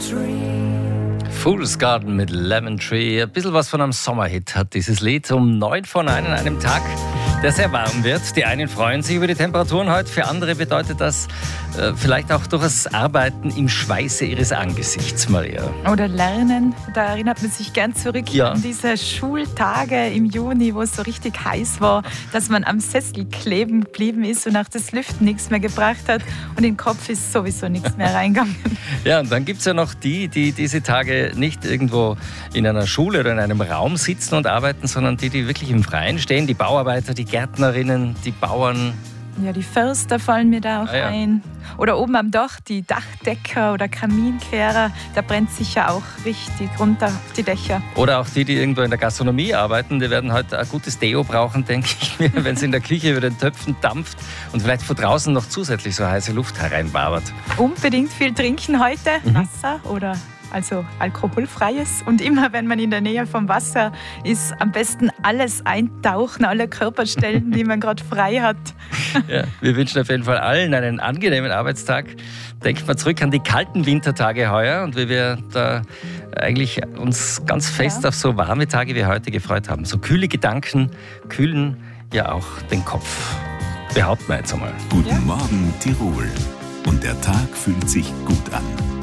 Fool's Garden mit Lemon Tree. Ein bisschen was von einem Sommerhit hat dieses Lied. Um 9 vor 9 an einem Tag, der sehr warm wird. Die einen freuen sich über die Temperaturen heute, für andere bedeutet das vielleicht auch durch das Arbeiten im Schweiße ihres Angesichts, Maria. Oder Lernen, da erinnert man sich gern zurück an diese Schultage im Juni, wo es so richtig heiß war, dass man am Sessel kleben geblieben ist und auch das Lüften nichts mehr gebracht hat und in den Kopf ist sowieso nichts mehr reingegangen. Ja, und dann gibt es ja noch die diese Tage nicht irgendwo in einer Schule oder in einem Raum sitzen und arbeiten, sondern die wirklich im Freien stehen, die Bauarbeiter, die Gärtnerinnen, die Bauern. Ja, die Förster fallen mir da auch ein. Oder oben am Dach, die Dachdecker oder Kaminkehrer, da brennt sicher auch richtig runter auf die Dächer. Oder auch die irgendwo in der Gastronomie arbeiten, die werden heute ein gutes Deo brauchen, denke ich mir, wenn es in der Küche über den Töpfen dampft und vielleicht von draußen noch zusätzlich so heiße Luft hereinwabert. Unbedingt viel trinken heute, Wasser oder also alkoholfreies. Und immer, wenn man in der Nähe vom Wasser ist, am besten alles eintauchen, alle Körperstellen, die man gerade frei hat. Ja, wir wünschen auf jeden Fall allen einen angenehmen Arbeitstag. Denkt mal zurück an die kalten Wintertage heuer und wie wir da eigentlich uns ganz fest auf so warme Tage wie heute gefreut haben. So kühle Gedanken kühlen ja auch den Kopf. Behaupten wir jetzt einmal. Guten Morgen, Tirol. Und der Tag fühlt sich gut an.